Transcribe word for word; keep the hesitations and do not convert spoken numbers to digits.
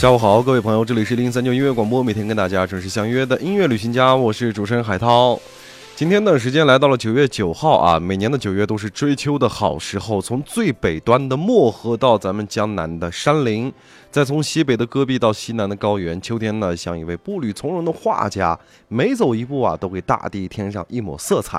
下午好，各位朋友，这里是零三九音乐广播，每天跟大家准时相约的音乐旅行家，我是主持人海涛。今天的时间来到了九月九号啊，每年的九月都是追秋的好时候，从最北端的漠河到咱们江南的山林，再从西北的戈壁到西南的高原，秋天呢像一位步履从容的画家，每走一步啊都给大地添上一抹色彩。